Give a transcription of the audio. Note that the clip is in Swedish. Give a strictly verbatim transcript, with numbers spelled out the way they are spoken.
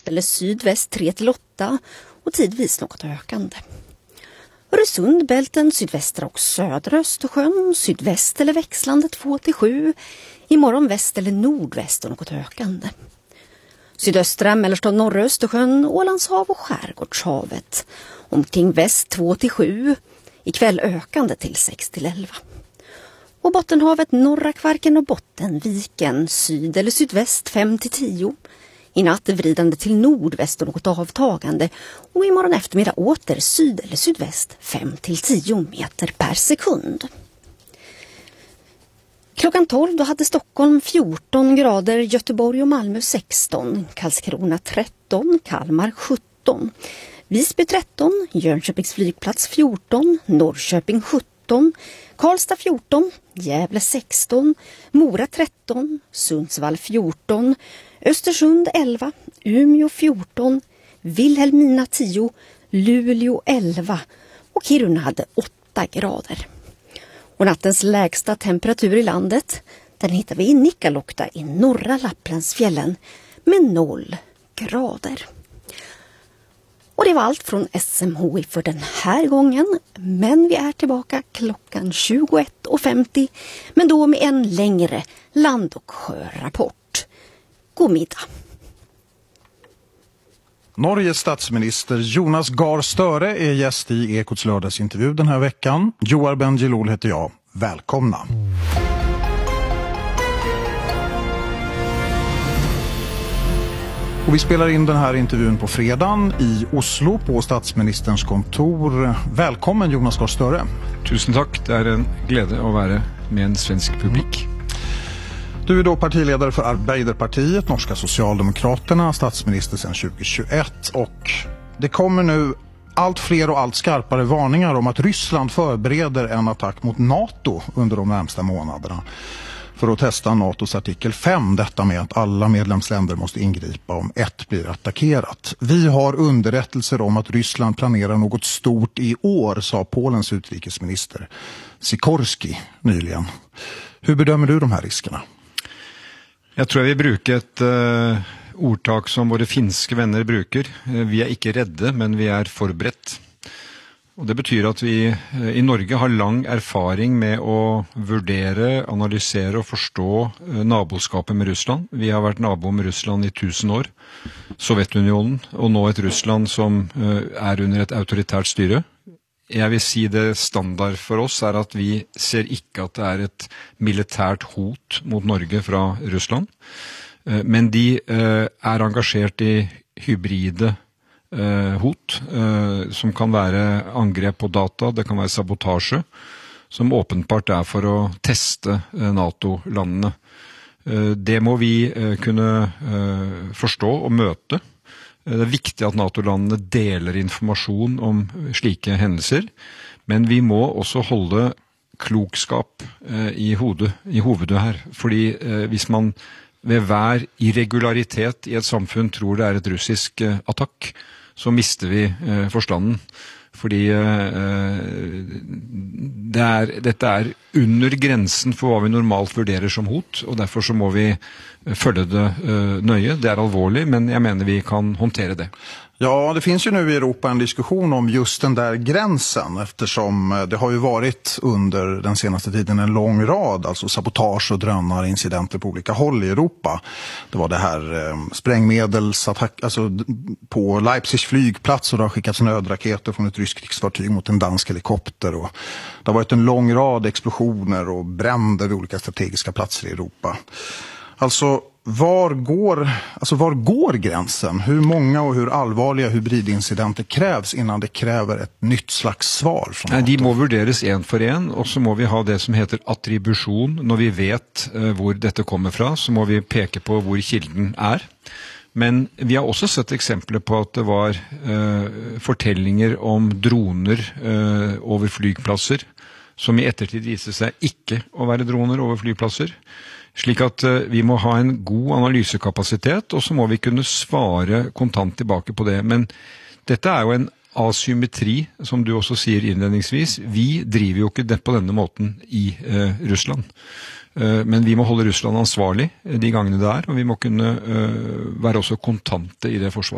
eller sydväst tre till åtta och tidvis något ökande. Öresund, bälten sydvästra och södra Östersjön, sydväst eller växlande två till sju. Imorgon väst eller nordväst och något ökande. Sydöstra, mellersta och norra Östersjön, Ålandshav och Skärgårdshavet. Omkring väst två till sju. Ikväll ökande till sex till elva. Och Bottenhavet, norra Kvarken och Bottenviken, syd eller sydväst fem till tio. I natt vridande till nordväst och något avtagande. Och imorgon eftermiddag åter syd eller sydväst fem till tio meter per sekund. Klockan tolv då hade Stockholm fjorton grader, Göteborg och Malmö sexton, Karlskrona tretton, Kalmar sjutton, Visby tretton, Jönköpings flygplats fjorton, Norrköping sjutton, Karlstad fjorton, Gävle sexton, Mora tretton, Sundsvall fjorton, Östersund elva, Umeå fjorton, Vilhelmina tio, Luleå elva och Kiruna hade åtta grader. Och nattens lägsta temperatur i landet, den hittar vi i Nikkaluokta i norra Lapplandsfjällen med noll grader. Och det var allt från S M H I för den här gången, men vi är tillbaka klockan tjugoett och femtio, men då med en längre land- och sjörapport. God middag. Norges statsminister Jonas Gahr Støre är gäst i Ekots lördagsintervju den här veckan. Joar Bendjelloul heter jag. Välkomna. Och vi spelar in den här intervjun på fredagen i Oslo på statsministerns kontor. Välkommen Jonas Gahr Støre. Tusen tack, det är en glädje att vara med en svensk publik. Du är då partiledare för Arbeiderpartiet, Norska Socialdemokraterna, statsminister sedan tjugohundratjugoett, och det kommer nu allt fler och allt skarpare varningar om att Ryssland förbereder en attack mot NATO under de närmsta månaderna för att testa NATOs artikel fem, detta med att alla medlemsländer måste ingripa om ett blir attackerat. Vi har underrättelser om att Ryssland planerar något stort i år, sa Polens utrikesminister Sikorski nyligen. Hur bedömer du de här riskerna? Jag tror vi brukar ett uh, ordtak som våra finska vänner brukar. Uh, vi är inte rädda, men vi är förberett. Och det betyder att vi uh, i Norge har lång erfaring med att värdera, analysera och förstå uh, naboskapet med Ryssland. Vi har varit nabo med Ryssland i tusen år, Sovjetunionen, och nu ett Ryssland som uh, är under ett auktoritärt styre. Jag vill säga det standard för oss är att vi ser inte att det är ett militärt hot mot Norge från Ryssland. Men de är engagerade i hybrida hot som kan vara angrepp på data, det kan vara sabotage, som åpenbart är för att testa NATO-landene. Det må vi kunna förstå och möta. Det är viktigt att NATO-landene deler information om slike händelser, men vi må också hålla klokskap eh, i hodet, i hovedet här, fordi eh, hvis man ved hver irregularitet i ett samfunn tror det är ett russisk eh, attack, så mister vi eh, forstanden. Fordi eh, det er, dette er under gränsen för vad vi normalt vurderer som hot, och därför så må vi följa det eh, nøye. Det är allvarligt, men jag menar vi kan håndtere det. Ja, det finns ju nu i Europa en diskussion om just den där gränsen, eftersom det har ju varit under den senaste tiden en lång rad, alltså sabotage och drönarincidenter på olika håll i Europa. Det var det här eh, sprängmedelsattack, alltså på Leipzigs flygplats, och det har skickats nödraketer från ett ryskt krigsfartyg mot en dansk helikopter, och det har varit en lång rad explosioner och bränder vid olika strategiska platser i Europa. Alltså Var går, alltså var går gränsen? Hur många och hur allvarliga hybridincidenter krävs innan det kräver ett nytt slags svar? Från Nej, de må vurderes en för en, och så må vi ha det som heter attribution. När vi vet uh, hvor dette kommer fra, så må vi peka på hvor kilden är. Men vi har också sett exempel på att det var uh, fortellinger om droner uh, över flygplatser, som i ettertid viste sig icke å være droner över flygplatser. Slik at vi må ha en god analysekapasitet, og så må vi kunne svare kontant tilbake på det. Men dette er jo en asymmetri, som du også sier innledningsvis. Vi driver jo ikke det på denne måten i eh, Russland. Eh, men vi må holde Russland ansvarlig de gangene det er, og vi må kunne eh, være også kontante i det forsvaret.